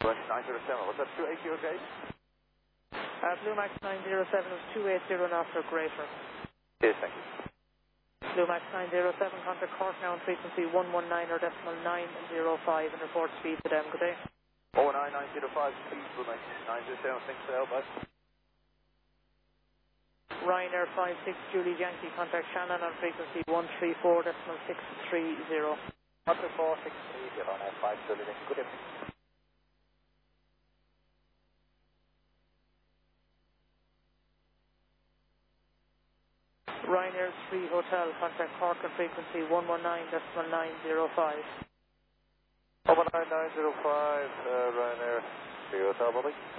Brunch 907, what's that, 280 okay? Blue Max 907 is 280 and after Greater. Yes, thank you. Blue Max 907, contact Cork now on frequency 119 or decimal 905 and report speed to them. Good day. 09905, speed, Blue Max 907, thanks for the help, bye. Ryanair 56 Julie Yankee, contact Shannon on frequency 134 decimal 630. 134, 630, Ryanair 5 Julie Yankee, good evening. Ryanair 3 Hotel, contact Cork on frequency 119 decimal 905. 19905, Ryanair 3 Hotel, buddy.